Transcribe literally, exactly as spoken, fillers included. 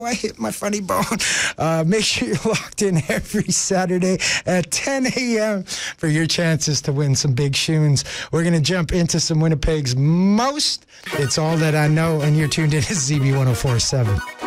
I hit my funny bone. Uh, make sure you're locked in every Saturday at ten a.m. for your chances to win some big shoons. We're going to jump into some Winnipeg's most. It's all that I know, and you're tuned in to Z B one oh four point seven.